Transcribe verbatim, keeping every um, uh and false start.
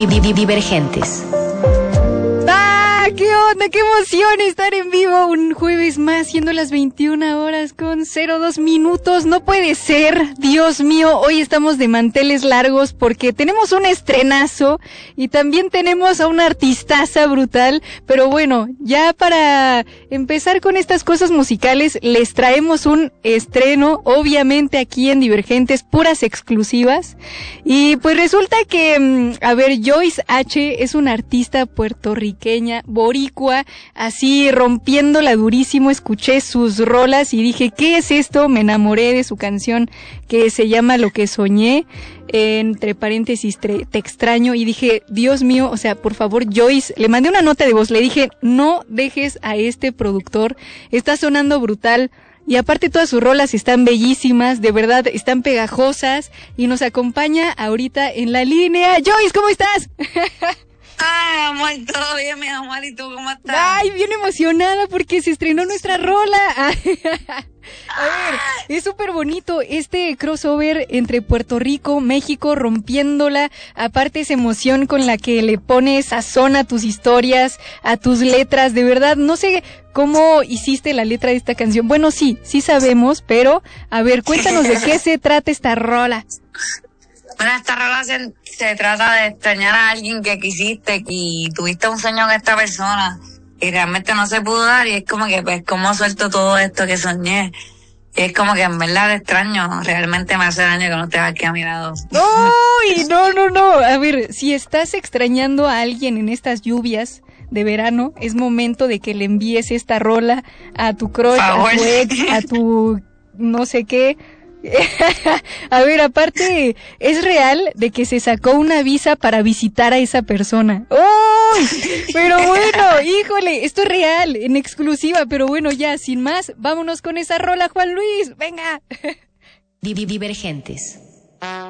Divergentes. ¡Ah! ¡Qué onda! ¡Qué emoción estar en vivo un jueves más, siendo las veintiuna horas con cero dos minutos! ¡No puede ser! Dios mío, hoy estamos de manteles largos porque tenemos un estrenazo y también tenemos a una artistaza brutal. Pero bueno, ya para empezar con estas cosas musicales, les traemos un estreno, obviamente aquí en Divergentes, puras exclusivas. Y pues resulta que, a ver, Joyce H es una artista puertorriqueña, boricua, así rompiéndola durísimo. Escuché sus rolas y dije, ¿qué es esto? Me enamoré de su canción que se llama Lo que soñé, entre paréntesis, te, te extraño, y dije, Dios mío, o sea, por favor, Joyce, le mandé una nota de voz, le dije, no dejes a este productor, está sonando brutal. Y aparte todas sus rolas están bellísimas, de verdad, están pegajosas, y nos acompaña ahorita en la línea. Joyce, ¿cómo estás? Ay, amor, todo bien, mi amor, ¿y tú cómo estás? Ay, bien emocionada porque se estrenó nuestra rola. A ver, es súper bonito este crossover entre Puerto Rico, México, rompiéndola. Aparte esa emoción con la que le pones sazón a tus historias, a tus letras. De verdad, no sé cómo hiciste la letra de esta canción. Bueno, sí, sí sabemos, pero a ver, cuéntanos de qué se trata esta rola. Bueno, esta rola se, se trata de extrañar a alguien que quisiste y tuviste un sueño con esta persona y realmente no se pudo dar, y es como que, pues, ¿cómo suelto todo esto que soñé? Y es como que en verdad te extraño, realmente me hace daño que no estés aquí a mi lado. ¡Uy! No, no, no. A ver, si estás extrañando a alguien en estas lluvias de verano, es momento de que le envíes esta rola a tu crush, a tu ex, a tu no sé qué. A ver, aparte, es real de que se sacó una visa para visitar a esa persona. ¡Oh! Pero bueno, híjole, esto es real, en exclusiva, pero bueno, ya, sin más, vámonos con esa rola, Juan Luis, venga. Divergentes.